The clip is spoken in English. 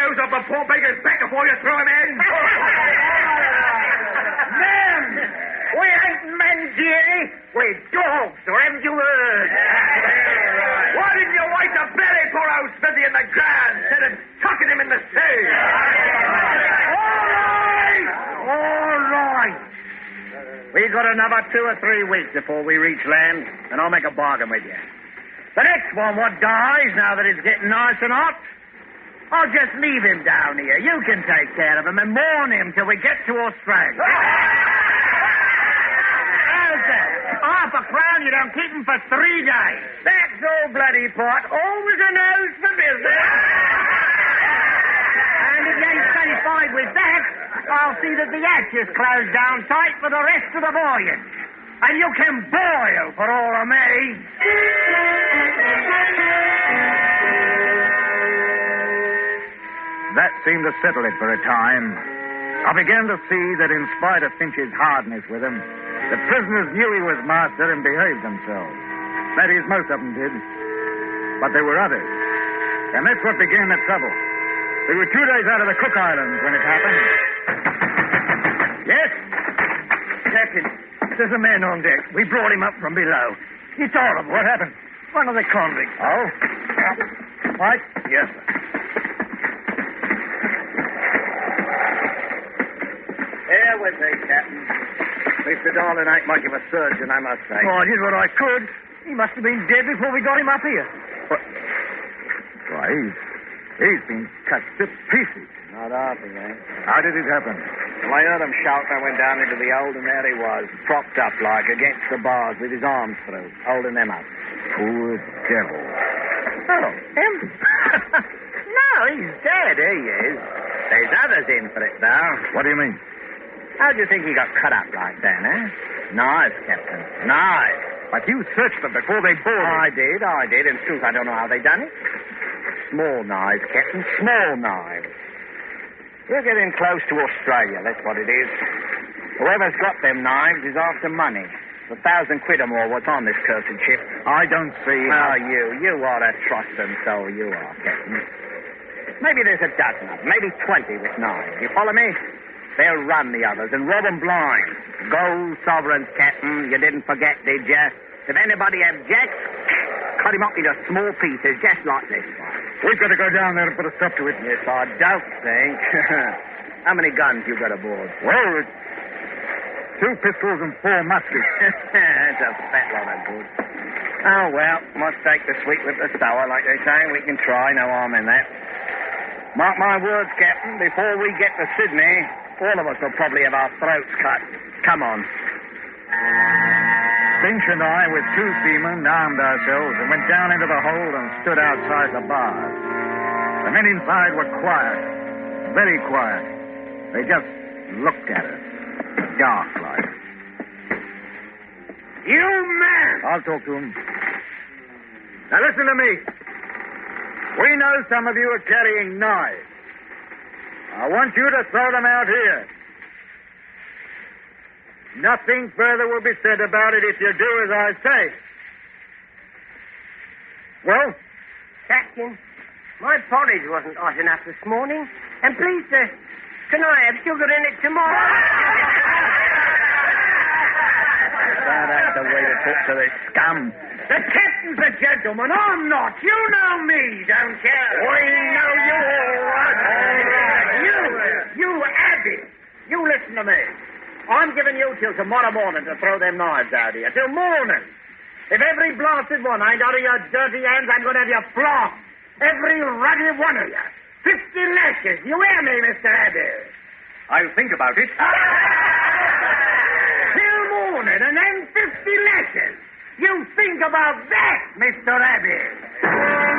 nose off the poor beggar's back before you throw him in. Men! We ain't men, dearie. We're dogs, or haven't you heard? Why didn't you wait to bury poor old Smithy in the ground instead of tucking him in the sea? All right. We got another 2 or 3 weeks before we reach land, and I'll make a bargain with you. The next one what dies, now that it's getting nice and hot, I'll just leave him down here. You can take care of him and mourn him till we get to Australia. How's that? £1/crown, you don't keep him for 3 days. That's all bloody pot. Always a nose for business. And if you ain't satisfied with that, I'll see that the hatch is closed down tight for the rest of the voyage. And you can boil for all of me. That seemed to settle it for a time. I began to see that in spite of Finch's hardness with him, the prisoners knew he was master and behaved themselves. That is, most of them did. But there were others. And that's what began the trouble. We were 2 days out of the Cook Islands when it happened. Yes? Captain, there's a man on deck. We brought him up from below. It's horrible. What happened? One of the convicts. Oh? Mike? Yes, sir. Here with me, Captain. Mr. Darling ain't much of a surgeon, I must say. Oh, I did what I could. He must have been dead before we got him up here. What? Why, he's been cut to pieces. Not half of that. How did it happen? Well, I heard him shout and I went down into the hold, and there he was, propped up like against the bars with his arms through, holding them up. Poor devil. Oh, him? No, he's dead, he is. There's others in for it, though. What do you mean? How do you think he got cut up like that, eh? Knives, Captain. Knives. But you searched them before they boarded. I did. In truth, I don't know how they done it. Small knives, Captain. Small knives. You're getting close to Australia, that's what it is. Whoever's got them knives is after money. £1,000 or more what's on this cursed ship. I don't see how... Oh, you are a trusting soul, you are, Captain. Maybe there's a dozen of them, maybe 20 with knives. You follow me? They'll run the others and rob them blind. Gold sovereigns, Captain. You didn't forget, did you? If anybody objects, cut him up into small pieces, just like this one. We've got to go down there and put a stop to it. Yes, I don't think. How many guns you got aboard? Well, 2 pistols and 4 muskets. That's a fat lot of good. Oh, well, must take the sweet with the sour, like they say. We can try, no harm in that. Mark my words, Captain, before we get to Sydney, all of us will probably have our throats cut. Come on. Finch and I, with 2 seamen, armed ourselves and went down into the hold and stood outside the bars. The men inside were quiet, very quiet. They just looked at us, dark like. You man! I'll talk to him. Now listen to me. We know some of you are carrying knives. I want you to throw them out here. Nothing further will be said about it if you do as I say. Well? Captain, my porridge wasn't hot enough this morning. And please, sir, can I have sugar in it tomorrow? That's the way to talk to this scum. The captain's a gentleman. I'm not. You know me, don't you? We know you all right. You Abbey. You listen to me. I'm giving you till tomorrow morning to throw them knives out here. Till morning. If every blasted one ain't out of your dirty hands, I'm going to have you flogged. Every ruddy one of you. 50 lashes. You hear me, Mr. Abbey? I'll think about it. Till morning and then 50 lashes. You think about that, Mr. Abbey.